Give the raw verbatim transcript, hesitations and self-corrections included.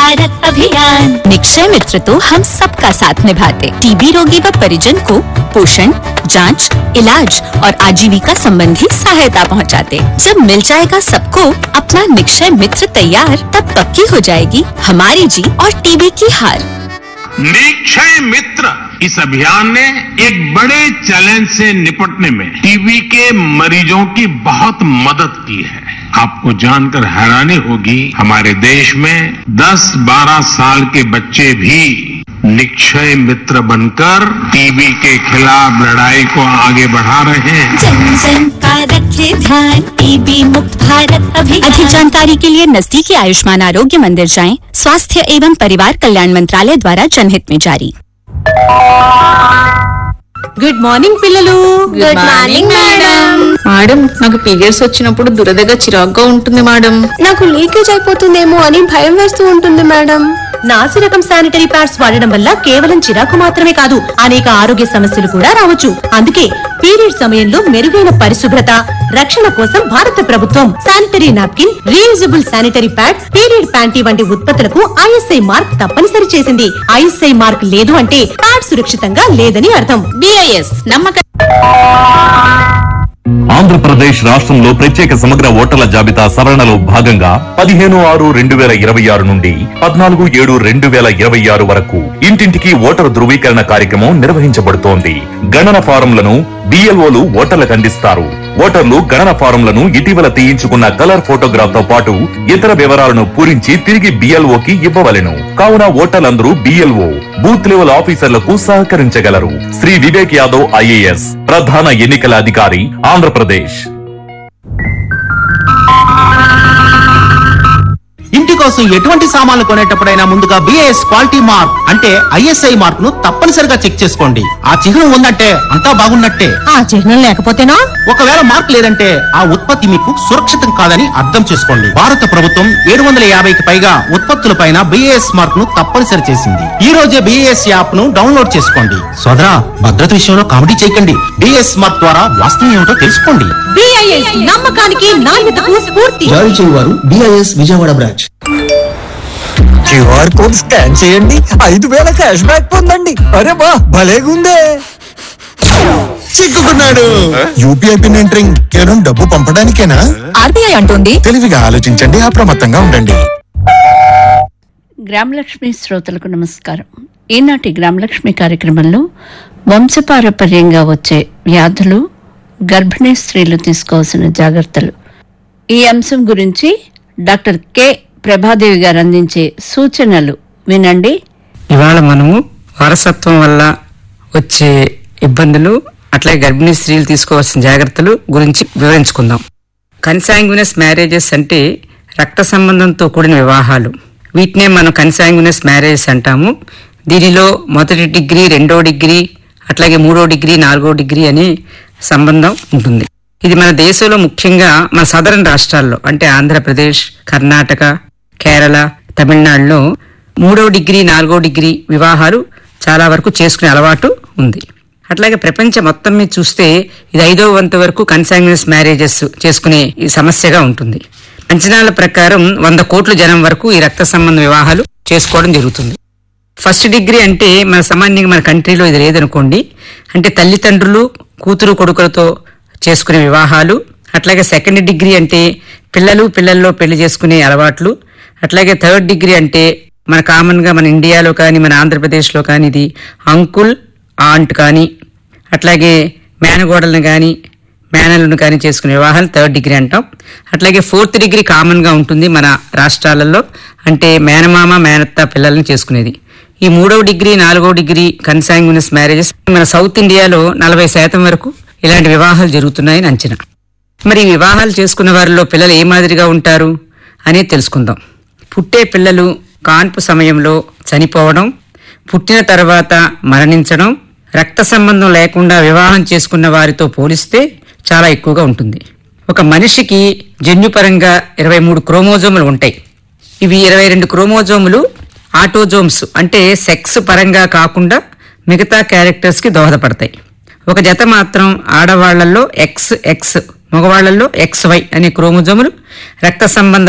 भारत अभियान। निक्षय मित्र तो हम सबका साथ निभाते। टीबी रोगी व परिजन को पोषण, जांच, इलाज और आजीविका संबंधी सहायता पहुंचाते। जब मिल जाएगा सबको अपना निक्षय मित्र तैयार, तब पक्की हो जाएगी हमारी जीत और टीबी की हार। निक्षय मित्र इस अभियान ने एक बड़े चैलेंज से निपटने में टीबी के मरीजों की बहुत मदद की है। आपको जानकर हैरानी होगी, हमारे देश में दस बारह साल के बच्चे भी निक्षय मित्र बनकर टीबी के खिलाफ लड़ाई को आगे बढ़ा रहे हैं। जन जन का रखे ध्यान, टीबी मुक्त भारत अभियान। अधिक जानकारी के लिए नजदीकी आयुष्मान आरोग्य मंदिर जाएं। स्वास्थ्य एवं परिवार कल्याण मंत्रालय द्वारा जनहित में जारी। గుడ్ మార్నింగ్ పిల్లలు. Good morning madam. మేడం, నాకు పీరియడ్స్ వచ్చినప్పుడు దురదగా చిరాగ్గా ఉంటుంది మేడం. నాకు లీకేజ్ అయిపోతుందేమో అని భయం వేస్తూ ఉంటుంది మేడం. నాసి రకం శానిటరీ ప్యాడ్స్ వాడడం వల్ల కేవలం చిరాకు మాత్రమే కాదు, అనేక ఆరోగ్య సమస్యలు కూడా రావచ్చు. అందుకే పీరియడ్ సమయంలో మెరుగైన పరిశుభ్రత, రక్షణ కోసం భారత ప్రభుత్వం sanitary napkin, reusable sanitary pad, period panty వంటి ఉత్పత్తులకు ఐఎస్ఐ మార్క్ తప్పనిసరి చేసింది. ఐఎస్ఐ మార్క్ లేదు అంటే ప్యాడ్ సురక్షితంగా లేదని అర్థం. బిఐఎస్ నమ్మక. ఆంధ్రప్రదేశ్ రాష్ట్రంలో ప్రత్యేక సమగ్ర ఓటర్ల జాబితా సవరణలో భాగంగా పదిహేను ఆరు రెండు వేల ఇరవై ఆరు నుండి పద్నాలుగు ఏడు రెండు వేల ఇరవై ఆరు వరకు ఇంటింటికి ఓటరు ధృవీకరణ కార్యక్రమం నిర్వహించబడుతోంది. గణన ఫారంలను బిఎల్ఓలు ఓటర్లకు అందిస్తారు. ఓటర్లు గణన ఫారంలను ఇటీవల తీయించుకున్న కలర్ ఫోటోగ్రాఫ్ తో పాటు ఇతర వివరాలను పూరించి తిరిగి బిఎల్ఓకి ఇవ్వవలెను. కావున ఓటర్లందరూ బిఎల్ఓ బూత్ లెవెల్ ఆఫీసర్లకు సహకరించగలరు. శ్రీ వివేక్ యాదవ్ ఐఏఎస్ ప్రధాన ఎన్నికల అధికారి, ఆంధ్రప్రదేశ్. ఇంటి కోసం ఎటువంటి సామాన్లు కొనేటప్పుడైనా ముందుగా బిఐఎస్ క్వాలిటీ మార్క్ అంటే ఐఎస్ఐ మార్క్ ను తప్పనిసరిగా చెక్ చేసుకోండి. ఆ చిహ్నం ఉందంటే అంతా బాగున్నట్టే. ఆ చిహ్నం లేకపోతేనా? ఒకవేళ మార్క్ లేదంటే ఆ ఉత్పత్తి మీకు సురక్షితం కాదని అర్థం చేసుకోండి. భారత ప్రభుత్వం ఏడు వందల యాభైకి పైగా ఉత్పత్తులపైన బిఐఎస్ మార్క్ ను తప్పనిసరి చేసింది. ఈ రోజే బిఐఎస్ యాప్ ను డౌన్లోడ్ చేసుకోండి. సోదరా, భద్రత విషయంలో కామెడీ చేయకండి. బిఐఎస్ మార్క్ ద్వారా వాస్తవం ఏమిటో తెలుసుకోండి. బిఐఎస్ నమ్మకానికి, నాణ్యతకు స్ఫూర్తి. జారీ చేయువారు BIS Vijayawada branch. QR code scan చేయండి, ఐదు వేల క్యాష్ బ్యాక్ పొందండి. అరే బా, భలేగుందే. చిక్కుకున్నాడు. యూపీఐ పిన్ ఎంటరింగ్ కేవలం డబ్బు పంపడానికేనా? ఆర్బీఐ అంటుంది తెలివిగా ఆలోచించండి, అప్రమత్తంగా ఉండండి. గ్రామలక్ష్మి శ్రోతలకు నమస్కారం. ఈనాటి గ్రామలక్ష్మి కార్యక్రమంలో వంశపారపర్యంగా వచ్చే వ్యాధులు, గర్భిణీ స్త్రీలు తీసుకోవాల్సిన జాగ్రత్తలు, ఈ అంశం గురించి డాక్టర్ కె ప్రభాదేవి గారు అందించే సూచనలు వినండి. ఇవాళ మనము వారసత్వం వల్ల వచ్చే ఇబ్బందులు, అట్లాగే గర్భిణీ స్త్రీలు తీసుకోవాల్సిన జాగ్రత్తలు గురించి వివరించుకుందాం. కన్సాంగ్యునస్ మ్యారేజెస్ అంటే రక్త సంబంధంతో కూడిన వివాహాలు. వీటినే మనం కన్సాంగ్యునస్ మ్యారేజెస్ అంటాము. దీనిలో మొదటి డిగ్రీ, రెండో డిగ్రీ, అట్లాగే మూడో డిగ్రీ, నాలుగో డిగ్రీ అనే సంబంధం ఉంటుంది. ఇది మన దేశంలో ముఖ్యంగా మన సదరన్ రాష్ట్రాల్లో అంటే ఆంధ్రప్రదేశ్, కర్ణాటక, కేరళ, తమిళనాడులో మూడో డిగ్రీ, నాలుగో డిగ్రీ వివాహాలు చాలా వరకు చేసుకునే అలవాటు ఉంది. అట్లాగే ప్రపంచం మొత్తం మీద చూస్తే ఇది ఐదో వంతు వరకు కన్సాంగ్యునస్ మ్యారేజెస్ చేసుకునే ఈ సమస్యగా ఉంటుంది. అంచనాల ప్రకారం వంద కోట్ల జనం వరకు ఈ రక్త సంబంధ వివాహాలు చేసుకోవడం జరుగుతుంది. ఫస్ట్ డిగ్రీ అంటే మన సామాన్యంగా మన కంట్రీలో ఇది లేదనుకోండి, అంటే తల్లిదండ్రులు కూతురు కొడుకులతో చేసుకునే వివాహాలు. అట్లాగే సెకండ్ డిగ్రీ అంటే పిల్లలు పిల్లల్లో పెళ్లి చేసుకునే అలవాట్లు. అట్లాగే థర్డ్ డిగ్రీ అంటే మన కామన్ గా మన ఇండియాలో కానీ మన ఆంధ్రప్రదేశ్లో కానీ ఇది అంకుల్, ఆంట్ కానీ అట్లాగే మేనగోడలను కానీ మేనలను కానీ చేసుకునే వివాహాలు థర్డ్ డిగ్రీ అంటాం. అట్లాగే ఫోర్త్ డిగ్రీ కామన్ గా ఉంటుంది మన రాష్ట్రాలలో, అంటే మేనమామ మేనత్త పిల్లల్ని చేసుకునేది. ఈ మూడవ డిగ్రీ, నాలుగో డిగ్రీ కన్సాంగ్యునస్ మ్యారేజెస్ మన సౌత్ ఇండియాలో నలభై శాతం వరకు ఇలాంటి వివాహాలు జరుగుతున్నాయని అంచనా. మరి ఈ వివాహాలు చేసుకున్న వారిలో పిల్లలు ఏ మాదిరిగా ఉంటారు అనేది తెలుసుకుందాం. పుట్టే పిల్లలు కాన్పు సమయంలో చనిపోవడం, పుట్టిన తర్వాత మరణించడం రక్త సంబంధం లేకుండా వివాహం చేసుకున్న వారితో పోలిస్తే చాలా ఎక్కువగా ఉంటుంది. ఒక మనిషికి జన్యుపరంగా ఇరవై మూడు క్రోమోజోములు ఉంటాయి. ఇవి ఇరవై రెండు క్రోమోజోములు ఆటోజోమ్స్ అంటే సెక్స్ పరంగా కాకుండా మిగతా క్యారెక్టర్స్ కి దోహదపడతాయి. ఒక జత మాత్రం ఆడవాళ్లలో ఎక్స్ ఎక్స్, మగవాళ్లలో ఎక్స్ వై అనే క్రోమోజోములు రక్త సంబంధ